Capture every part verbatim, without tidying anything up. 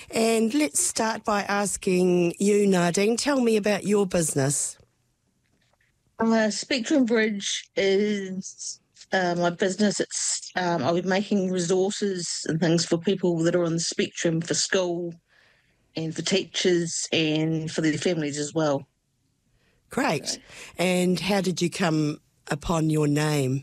And let's start by asking you, Nadine, tell me about your business. Uh, Spectrum Bridge is uh, my business. It's um, I'll be making resources and things for people that are on the spectrum for school and for teachers and for their families as well. Great. So, And how did you come upon your name?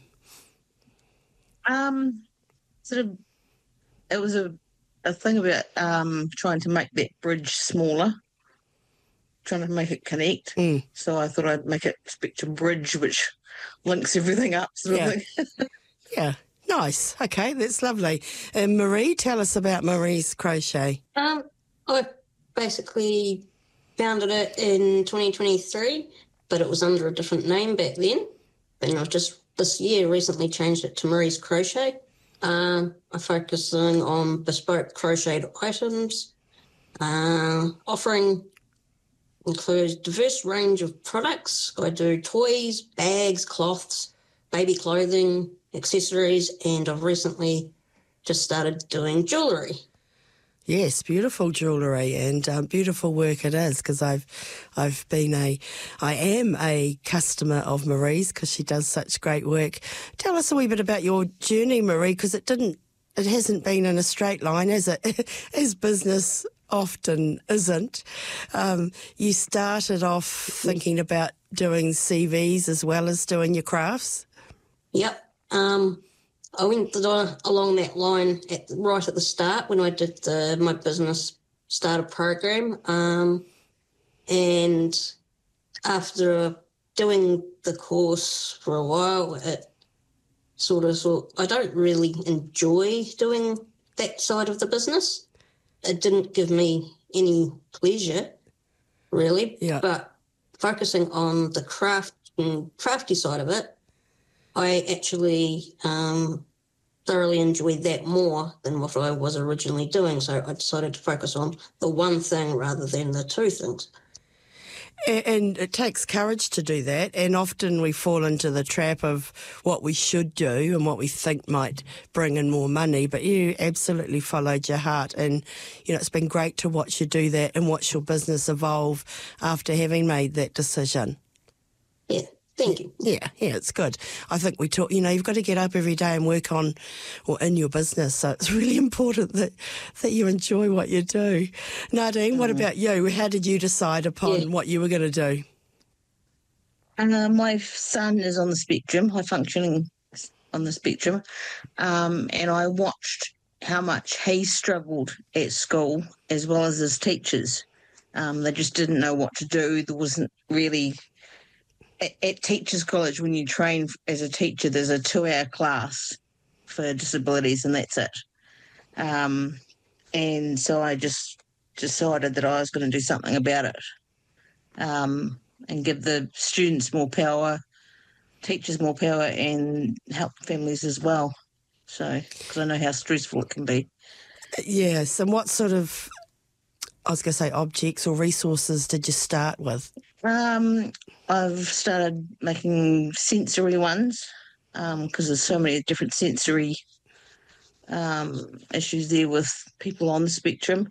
um, sort of, it was a a thing about um trying to make that bridge smaller, trying to make it connect. Mm. So I thought I'd make it Spectrum Bridge, which links everything up, sort Yeah. of thing. Yeah, nice. Okay, that's lovely. And Marie, tell us about Marie's Crochet. Um, I basically founded it in twenty twenty-three, but it was under a different name back then. And I've just this year recently changed it to Marie's Crochet. Um, I'm focusing on bespoke crocheted items. Uh, offering includes diverse range of products. I do toys, bags, cloths, baby clothing, accessories, and I've recently just started doing jewellery. Yes, beautiful jewellery and um, beautiful work it is, because I've, I've been a, I am a customer of Marie's because she does such great work. Tell us a wee bit about your journey, Marie, because it didn't, it hasn't been in a straight line, has it? As business often isn't. Um, you started off thinking about doing C Vs as well as doing your crafts. Yep. Um, I went the, along that line at, right at the start when I did the, my business starter program. Um, and after doing the course for a while, it sort of thought, I don't really enjoy doing that side of the business. It didn't give me any pleasure, really. Yeah. But focusing on the craft and crafty side of it, I actually um, thoroughly enjoyed that more than what I was originally doing. So I decided to focus on the one thing rather than the two things. And it takes courage to do that, and often we fall into the trap of what we should do and what we think might bring in more money, but you absolutely followed your heart, and you know it's been great to watch you do that and watch your business evolve after having made that decision. Yeah, thank you. Yeah, yeah, it's good. I think we talk, you know, you've got to get up every day and work on or in your business, so it's really important that, that you enjoy what you do. Nadine, what about you? How did you decide upon Yeah. what you were going to do? Uh, my son is on the spectrum, high functioning on the spectrum, um, and I watched how much he struggled at school as well as his teachers. Um, they just didn't know what to do. There wasn't really at, at teachers' college, when you train as a teacher, there's a two-hour class for disabilities, and that's it. Um, and so I just decided that I was going to do something about it, um, and give the students more power, teachers more power, and help families as well. So, because I know how stressful it can be. Yes, and what sort of, I was going to say, objects or resources did you start with? Um, I've started making sensory ones because um, there's so many different sensory um, issues there with people on the spectrum.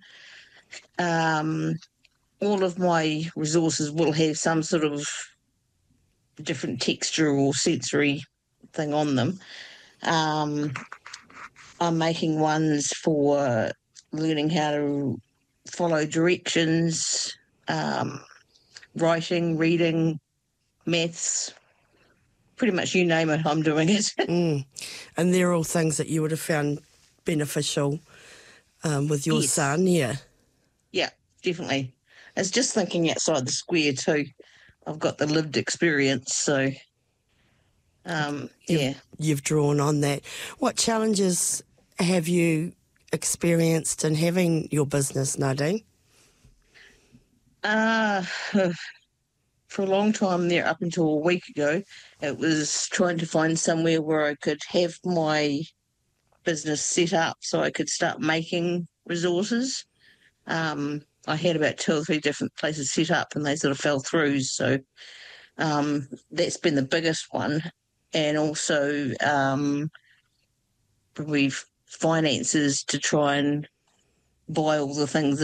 Um, all of my resources will have some sort of different texture or sensory thing on them. Um, I'm making ones for learning how to follow directions, um, writing, reading, maths, pretty much you name it, I'm doing it. Mm. And they're all things that you would have found beneficial um, with your Yes. son, yeah. Yeah, definitely. It's just thinking outside the square too. I've got the lived experience, so um, You've, yeah. you've drawn on that. What challenges have you experienced in having your business, Nadine? Uh, for a long time there, up until a week ago, it was trying to find somewhere where I could have my business set up so I could start making resources. Um, I had about two or three different places set up and they sort of fell through. So um, that's been the biggest one. And also um, probably finances to try and buy all the things